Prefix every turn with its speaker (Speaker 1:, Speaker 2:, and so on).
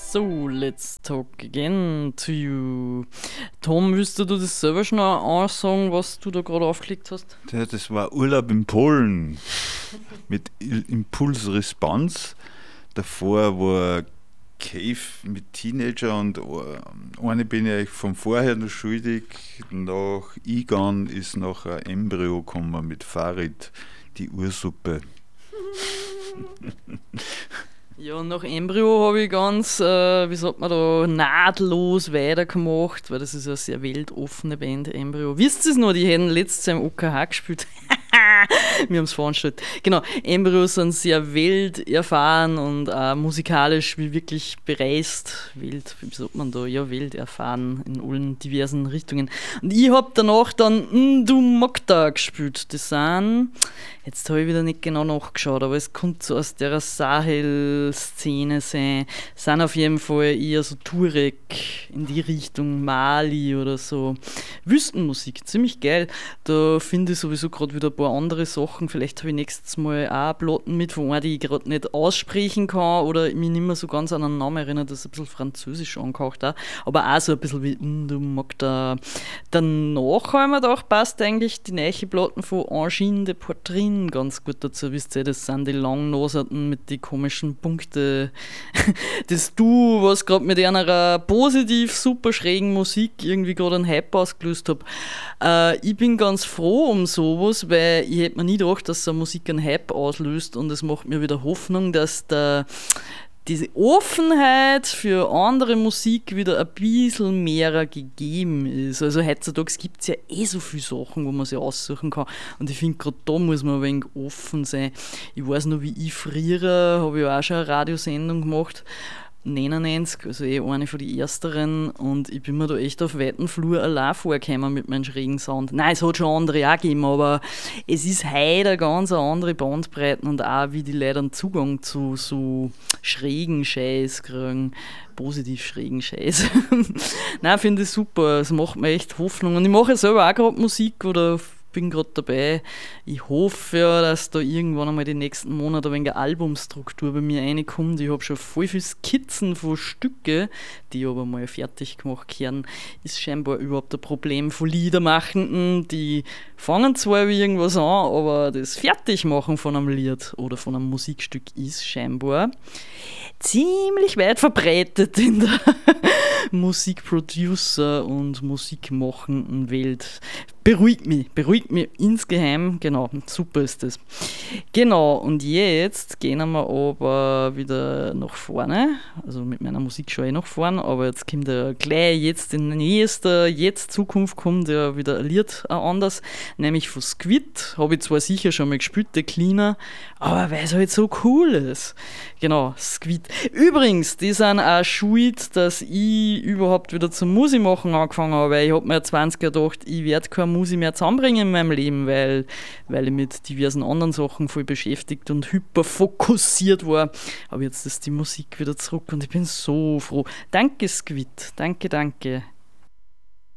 Speaker 1: So, let's talk again to you. Tom, willst du das selber schon ansagen, was du da gerade aufgelegt hast?
Speaker 2: Ja, das war Urlaub in Polen mit Impulsresponse. Davor war Cave mit Teenager und eine bin ich euch von vorher noch schuldig. Nach Igan ist noch ein Embryo gekommen mit Farid, die Ursuppe.
Speaker 1: Ja, und nach Embryo habe ich ganz, wie sagt man da, nahtlos weitergemacht, weil das ist eine sehr weltoffene Band, Embryo. Wisst ihr es noch, die hätten letztes Jahr im OKH gespielt. Wir haben es veranstaltet. Genau, Embryo sind sehr welterfahren und musikalisch wie wirklich bereist. Wie sagt man da? Ja, welterfahren in allen diversen Richtungen. Und ich habe danach dann Du Mokta gespielt. Das sind, jetzt habe ich wieder nicht genau nachgeschaut, aber es kommt so aus der Sahel-Szene sein. Sind auf jeden Fall eher so Turek in die Richtung Mali oder so. Wüstenmusik, ziemlich geil. Da finde ich sowieso gerade wieder ein paar andere Sachen. Vielleicht habe ich nächstes Mal auch Platten mit, von einer, die ich gerade nicht aussprechen kann oder mich nicht mehr so ganz an einen Namen erinnert, das ist ein bisschen französisch angehaucht auch. Aber auch so ein bisschen wie Du Mokta. Danach habe ich mir gedacht, passt eigentlich die neue Platten von Angine de Poitrine ganz gut dazu. Wisst ihr, das sind die Langnoserten mit den komischen Punkten. Das Du, was gerade mit einer positiv super schrägen Musik irgendwie gerade einen Hype ausgelöst habe. Ich bin ganz froh um sowas, weil ich hätte mir nie gedacht, dass so Musik einen Hype auslöst, und es macht mir wieder Hoffnung, dass diese Offenheit für andere Musik wieder ein bisschen mehr gegeben ist. Also heutzutage gibt es ja so viele Sachen, wo man sich aussuchen kann. Und ich finde, gerade da muss man ein wenig offen sein. Ich weiß noch, wie ich früher, habe ich auch schon eine Radiosendung gemacht, 99, also eine von den ersteren, und ich bin mir da echt auf weiten Flur allein vorgekommen mit meinem schrägen Sound. Nein, es hat schon andere auch gegeben, aber es ist heute eine ganz andere Bandbreite und auch wie die Leute einen Zugang zu so schrägen Scheiß kriegen, positiv schrägen Scheiß. Nein, finde ich super, es macht mir echt Hoffnung, und ich mache selber auch gerade Musik oder bin gerade dabei. Ich hoffe ja, dass da irgendwann einmal die nächsten Monate ein wenig eine Albumstruktur bei mir reinkommt. Ich habe schon voll viele Skizzen von Stücke, die aber mal fertig gemacht werden. Ist scheinbar überhaupt ein Problem von Liedermachenden. Die fangen zwar wie irgendwas an, aber das Fertigmachen von einem Lied oder von einem Musikstück ist scheinbar ziemlich weit verbreitet in der Musikproducer und Musikmachenden Welt. Beruhigt mich insgeheim, genau, super ist das. Genau, und jetzt gehen wir aber wieder nach vorne, also mit meiner Musik schon nach vorne, aber jetzt kommt ja gleich jetzt in nächster Zukunft kommt ja wieder ein Lied anders, nämlich von Squid, habe ich zwar sicher schon mal gespielt, der Cleaner, aber weil es halt so cool ist. Genau, Squid. Übrigens, die sind auch schuld, dass ich überhaupt wieder zum Musik machen angefangen habe, weil ich habe mir 20 gedacht, ich werde keine Musik mehr zusammenbringen in meinem Leben, weil ich mit diversen anderen Sachen voll beschäftigt und hyperfokussiert war. Aber jetzt ist die Musik wieder zurück und ich bin so froh. Danke, Squid. Danke.